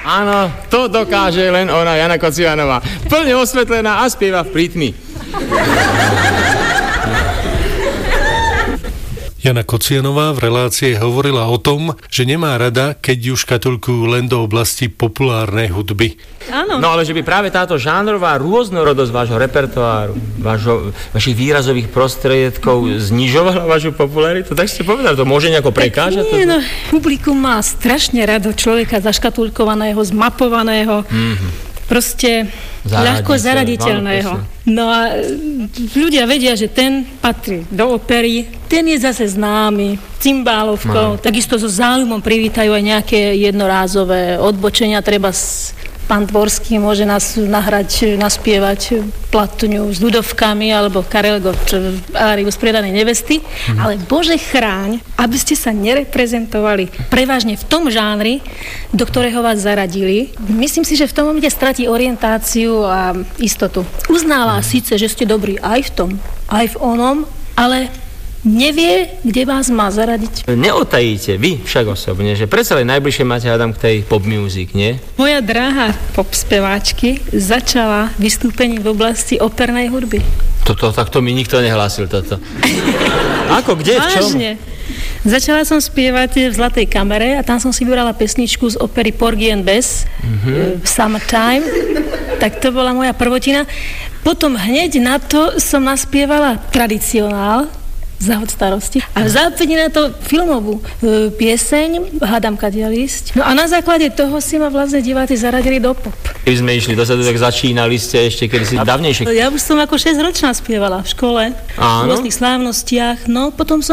Áno, to dokáže len ona, Jana Kocianová. Plne osvetlená a spieva v prítmi. Jana Kocianová v relácii hovorila o tom, že nemá rada, keď ju škatulkujú len do oblasti populárnej hudby. Áno. No ale že by práve táto žánrová rôznorodosť vášho repertoáru, vašich výrazových prostriedkov znižovala vašu popularitu, tak ste povedali, to môže nejako prekážať? Nie, no, publikum má strašne rado človeka zaškatulkovaného, zmapovaného. Proste ľahko zaraditeľného. No a ľudia vedia, že ten patrí do opery, ten je zase známy cymbálovkou. Takisto so záujmom privítajú aj nejaké jednorázové odbočenia, treba pán Dvorský môže nás nahrať, naspievať platňu s ľudovkami alebo Karel Gott áriu z Predanej nevesty, ale Bože chráň, aby ste sa nereprezentovali prevažne v tom žánri, do ktorého vás zaradili. Myslím si, že v tom momente stratí orientáciu a istotu. Uznáva síce, že ste dobrí aj v tom, aj v onom, ale nevie, kde vás má zaradiť. Neotajíte vy však osobne, že predsa len najbližšie máte, hádam, k tej pop music, nie? Moja dráha pop speváčky začala vystúpením v oblasti opernej hudby. Takto mi nikto nehlásil toto. Ako, kde, v čom? Vážne. Začala som spievať v Zlatej kamere a tam som si vybrala pesničku z opery Porgy and Bess, Summertime. Tak to bola moja prvotina. Potom hneď na to som naspievala tradicionál, Záhod starosti. A v zápäti na to filmovú pieseň Hádam kadiaľ ísť. No a na základe toho si ma vlastne diváci zaradili do pop. Keby sme išli dozadu, tak začínali ste ešte kedysi dávnejšie. Ja už som ako 6-ročná spievala v škole, v rôznych slávnostiach, no potom som